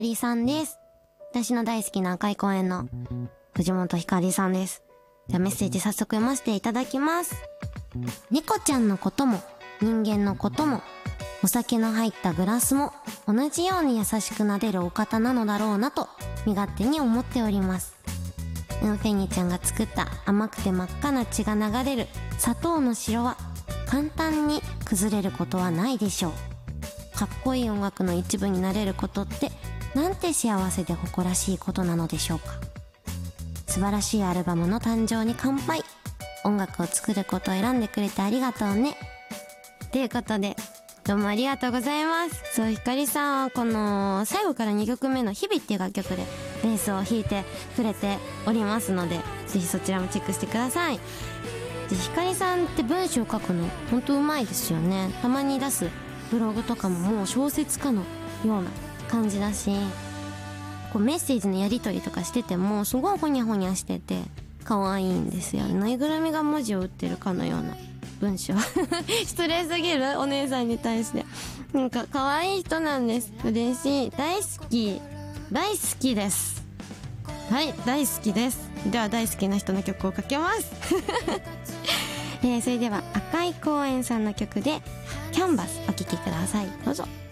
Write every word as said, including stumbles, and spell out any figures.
りさんです。私の大好きな赤い公園の藤本ひかりさんです。じゃあメッセージ早速読ませていただきます。猫ちゃんのことも人間のこともお酒の入ったグラスも同じように優しく撫でるお方なのだろうなと身勝手に思っております。フェニーちゃんが作った甘くて真っ赤な血が流れる砂糖の城は簡単に崩れることはないでしょう。かっこいい音楽の一部になれることってなんて幸せで誇らしいことなのでしょうか。素晴らしいアルバムの誕生に乾杯。音楽を作ることを選んでくれてありがとうね。ということでどうもありがとうございます。そう、ひかりさんはこの最後からにきょくめの日々っていう楽曲でベースを弾いてくれておりますので、ぜひそちらもチェックしてください。でひかりさんって文章書くのほんとうまいですよね。たまに出すブログとかももう小説家のような感じだし、こうメッセージのやり取りとかしててもすごいホニャホニャしてて可愛いんですよ。ぬいぐるみが文字を打ってるかのような文章失礼すぎるお姉さんに対して。なんか可愛い人なんです。嬉しい。大好き大好きです。はい、大好きです。では大好きな人の曲をかけますえー、それでは赤い公園さんの曲でキャンバスお聴きください。どうぞ。